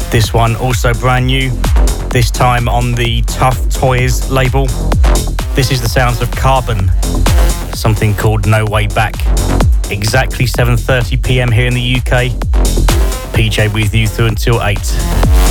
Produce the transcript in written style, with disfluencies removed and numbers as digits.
This one also brand new, this time on the Tough Toys label. This is the sounds of Carbon, something called No Way Back. Exactly 7:30 PM here in the UK. PJ with you through until 8.